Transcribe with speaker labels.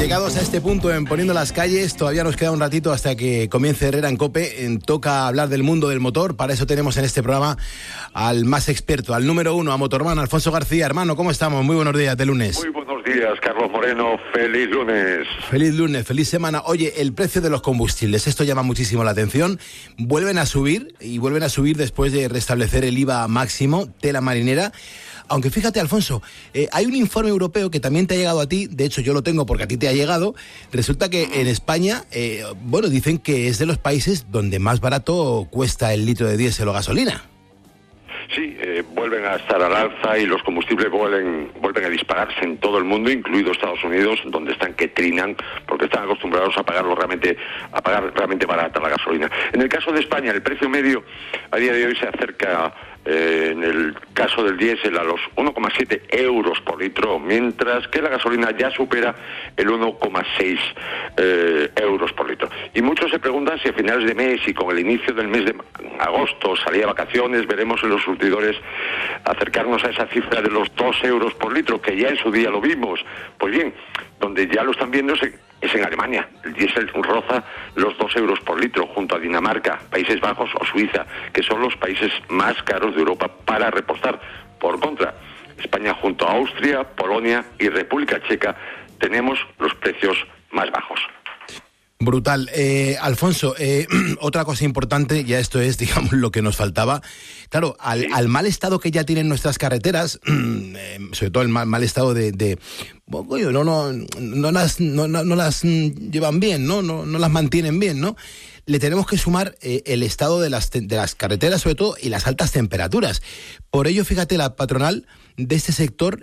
Speaker 1: Llegados a este punto en Poniendo las Calles, todavía nos queda un ratito hasta que comience Herrera en COPE. Toca hablar del mundo del motor. Para eso tenemos en este programa al más experto, al número uno, a Motorman, Alfonso García. Hermano, ¿cómo estamos? Muy buenos días de lunes.
Speaker 2: Muy buenos días, Carlos Moreno. Feliz lunes.
Speaker 1: Feliz lunes, feliz semana. Oye, el precio de los combustibles, esto llama muchísimo la atención. Vuelven a subir después de restablecer el IVA máximo, tela marinera. Aunque fíjate, Alfonso, hay un informe europeo que también te ha llegado a ti, de hecho yo lo tengo porque a ti te ha llegado. Resulta que en España, dicen que es de los países donde más barato cuesta el litro de diésel o gasolina.
Speaker 2: Sí, vuelven a estar al alza y los combustibles vuelven a dispararse en todo el mundo, incluido Estados Unidos, donde están que trinan, porque están acostumbrados a pagar realmente barata la gasolina. En el caso de España, el precio medio a día de hoy se acerca, en el caso del diésel, a los 1,7 euros por litro, mientras que la gasolina ya supera el 1,6 euros por litro. Y muchos se preguntan si a finales de mes y con el inicio del mes de agosto, salida de vacaciones, veremos en los surtidores acercarnos a esa cifra de los 2 euros por litro, que ya en su día lo vimos. Pues bien, donde ya lo están viendo es en Alemania. El diésel roza los 2 euros por litro, junto a Dinamarca, Países Bajos o Suiza, que son los países más caros de Europa para repostar. Por contra, España junto a Austria, Polonia y República Checa tenemos los precios más bajos.
Speaker 1: Brutal. Alfonso, otra cosa importante, ya esto es, digamos, lo que nos faltaba. Claro, al mal estado que ya tienen nuestras carreteras, sobre todo el mal estado no las llevan bien, no las mantienen bien, ¿no? Le tenemos que sumar el estado de las carreteras, sobre todo, y las altas temperaturas. Por ello, fíjate, la patronal de este sector